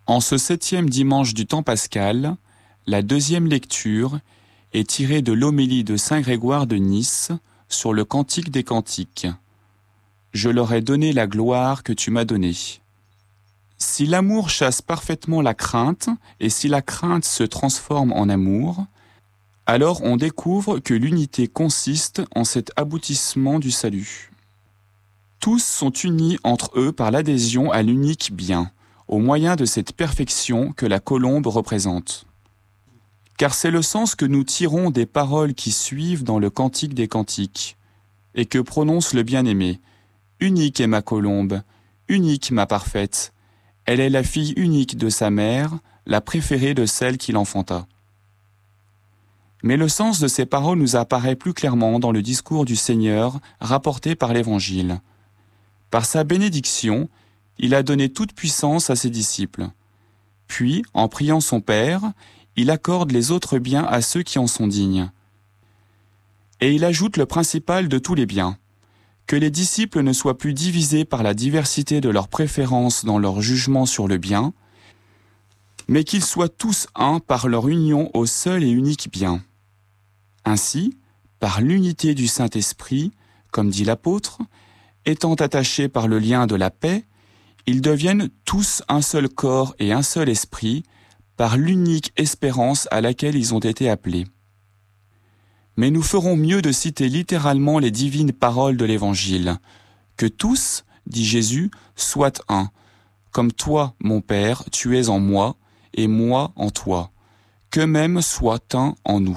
En ce 7e dimanche du temps pascal, la deuxième lecture est tirée de l'homélie de saint Grégoire de Nice sur le Cantique des Cantiques. Je leur ai donné la gloire que tu m'as donnée. Si l'amour chasse parfaitement la crainte, et si la crainte se transforme en amour, alors on découvre que l'unité consiste en cet aboutissement du salut. Tous sont unis entre eux par l'adhésion à l'unique bien, au moyen de cette perfection que la colombe représente. Car c'est le sens que nous tirons des paroles qui suivent dans le Cantique des Cantiques, et que prononce le bien-aimé. Unique est ma colombe, unique ma parfaite. Elle est la fille unique de sa mère, la préférée de celle qui l'enfanta. Mais le sens de ces paroles nous apparaît plus clairement dans le discours du Seigneur rapporté par l'Évangile. Par sa bénédiction, il a donné toute puissance à ses disciples. Puis, en priant son Père, il accorde les autres biens à ceux qui en sont dignes. Et il ajoute le principal de tous les biens, que les disciples ne soient plus divisés par la diversité de leurs préférences dans leur jugement sur le bien, mais qu'ils soient tous un par leur union au seul et unique bien. Ainsi, par l'unité du Saint-Esprit, comme dit l'apôtre, étant attachés par le lien de la paix, ils deviennent tous un seul corps et un seul esprit, par l'unique espérance à laquelle ils ont été appelés. Mais nous ferons mieux de citer littéralement les divines paroles de l'Évangile. Que tous, dit Jésus, soient un, comme toi, mon Père, tu es en moi, et moi en toi, qu'eux-mêmes soient un en nous.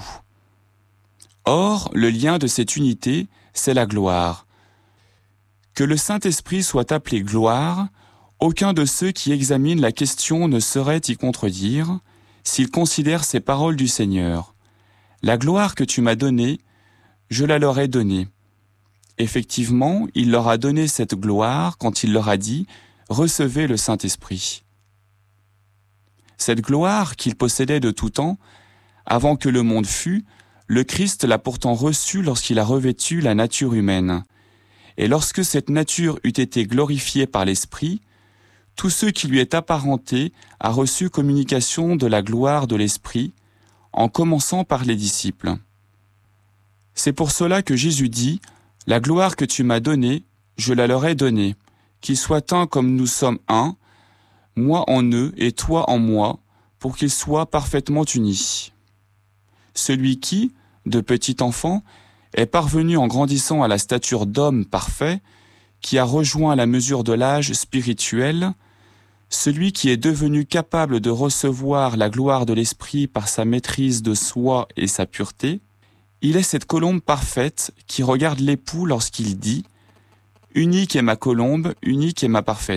Or, le lien de cette unité, c'est la gloire. Que le Saint-Esprit soit appelé gloire, aucun de ceux qui examinent la question ne saurait y contredire, s'ils considèrent ces paroles du Seigneur. La gloire que tu m'as donnée, je la leur ai donnée. Effectivement, il leur a donné cette gloire quand il leur a dit « Recevez le Saint-Esprit ». Cette gloire qu'il possédait de tout temps, avant que le monde fût, le Christ l'a pourtant reçue lorsqu'il a revêtu la nature humaine. Et lorsque cette nature eut été glorifiée par l'Esprit, tous ceux qui lui est apparenté a reçu communication de la gloire de l'Esprit, en commençant par les disciples. C'est pour cela que Jésus dit « La gloire que tu m'as donnée, je la leur ai donnée, qu'ils soient un comme nous sommes un, moi en eux et toi en moi, pour qu'ils soient parfaitement unis. » Celui qui, de petit enfant, est parvenu en grandissant à la stature d'homme parfait, qui a rejoint la mesure de l'âge spirituel, celui qui est devenu capable de recevoir la gloire de l'Esprit par sa maîtrise de soi et sa pureté, il est cette colombe parfaite qui regarde l'époux lorsqu'il dit « Unique est ma colombe, unique est ma parfaite ».